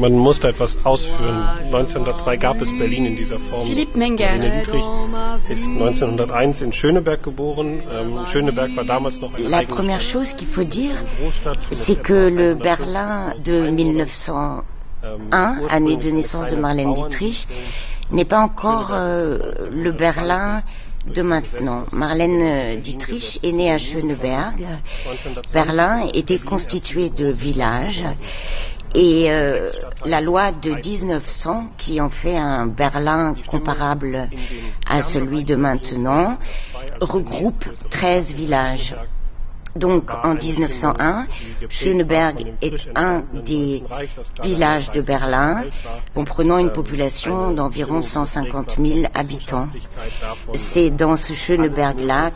Man musste etwas ausführen. 1902 gab es Berlin in dieser Form. Philippe Menger. Marlene Dietrich ist 1901 in Schöneberg geboren. Schöneberg war damals noch eine La première chose qu'il faut dire, c'est que le Berlin de 1901, année de naissance de Marlène Dietrich, n'est pas encore le Berlin de maintenant. Marlène Dietrich est née à Schöneberg. Berlin était constitué de villages et la loi de 1900, qui en fait un Berlin comparable à celui de maintenant, regroupe 13 villages. Donc en 1901, Schöneberg est un des villages de Berlin, comprenant une population d'environ 150 000 habitants. C'est dans ce Schöneberg-là